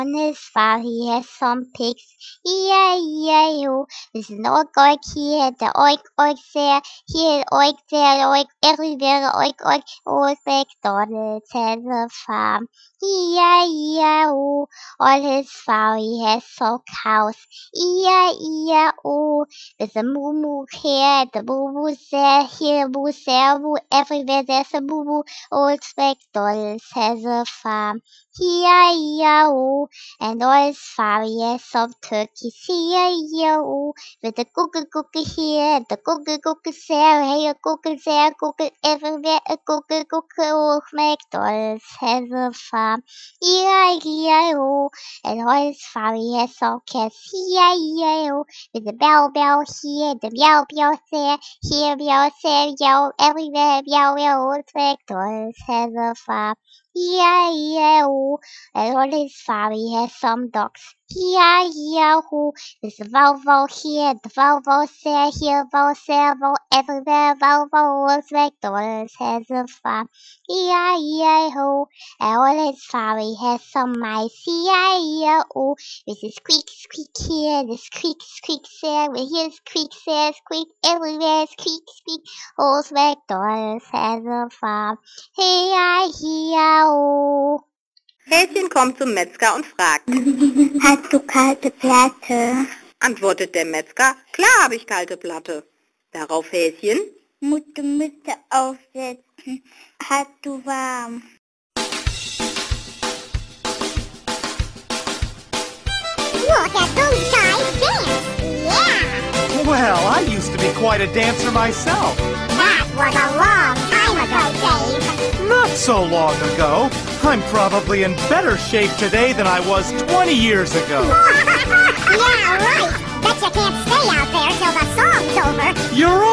On his farm he has some pigs, E-I-E-I-O. There's an oink here, the oink there, here oink there, oink everywhere, oink. Old MacDonald has a farm, E-I-E-I-O. On his farm he has some cows, E-I-E-I-O. There's a moo here, the moo there, here moo there, moo everywhere. There's a moo. Old MacDonald has a farm, E-I-E-I-O. And all his farm he has some turkeys, E-I-E-I-O. With the cookie here, the cookie there, here cookie there, cookie everywhere, a cookie. Old MacDonald has a farm, E-I-E-I-O. And all his farm he has some cats, E-I-E-I-O. With the bell here, the meow there, here meow there, meow everywhere, meow. Old MacDonald has a farm, E-I-E-I-O. And on his farm he has some dogs, E-I-E-I-O. There's a wow here, the wow there, here wow everywhere, wow. Old MacDonald has a farm, E-I-E-I-O. And on his farm he has some mice, E-I-E-I-O. This is squeak here, this squeak there, with his squeak there, squeak everywhere, squeak. Old MacDonald has a farm, E-I-E-I-O. Häschen kommt zum Metzger und fragt: Hast du kalte Platte? Antwortet der Metzger: Klar habe ich kalte Platte. Darauf Häschen: Mutter müsste aufsetzen. Hast du warm? Look at those guys dance! Yeah! Well, I used to be quite a dancer myself. That was a long time ago, Dave! Not so long ago. I'm probably in better shape today than I was 20 years ago. Yeah, right! Bet you can't stay out there till the song's over! You're